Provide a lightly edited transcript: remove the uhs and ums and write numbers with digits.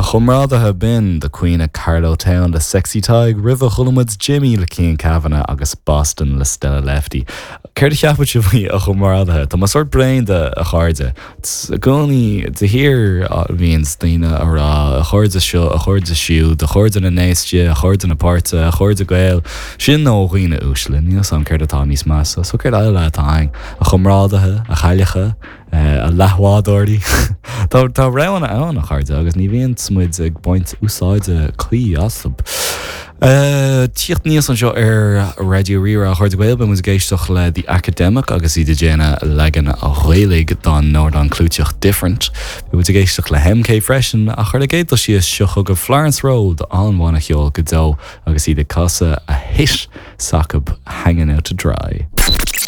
chumrádathe bin de Queen of Carlo Town de Sexy Tig River Chulmuds Jimmy le Cian Kavanagh agus Boston le Stella Lefty. Céir cheappa si bhí a chumrádathe. Tá sort brain de a cháirde. Gcónaí de hir bhíon daoine ará a cháirde seo, a cháirde siú, de cháirde na néiste, a cháirde na páirte, a cháirde gael. Sin nó ghuioine úslin, níos an céir atá níos measa. So céir eile atáing a chumrádathe, a chailecha, a lehádordaí. Tá raibhanna ann a cháirde agus ní bhíon smuid ag baint úsáide clí astab. Tíocht níos an seo Radio Rira a chuir Gaelbe mus géisteach le The Academic agus iad déana legan a réalaigh don nó an clúteach different. Bu géisteach le MK Freshen a chuir géad si seocha go Florence Road anmhainna cheol go dó agus iad casa a his sacab hanging out to dry.